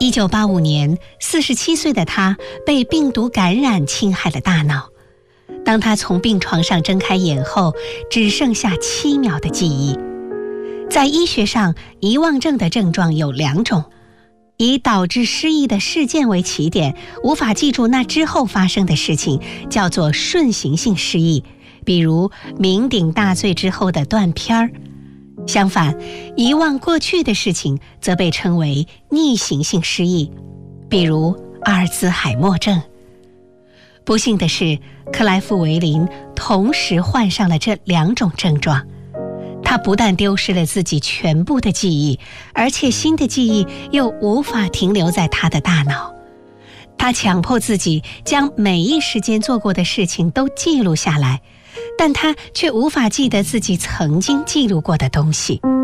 1985年，47岁的他被病毒感染侵害了大脑。当他从病床上睁开眼后，只剩下7秒的记忆。在医学上，遗忘症的症状有2种，以导致失忆的事件为起点，无法记住那之后发生的事情，叫做顺行性失忆，比如酩酊大醉之后的断片儿。相反，遗忘过去的事情则被称为逆行性失忆，比如阿尔兹海默症。不幸的是，克莱夫维林同时患上了这2种症状。他不但丢失了自己全部的记忆，而且新的记忆又无法停留在他的大脑。他强迫自己将每一时间做过的事情都记录下来，但他却无法记得自己曾经记录过的东西。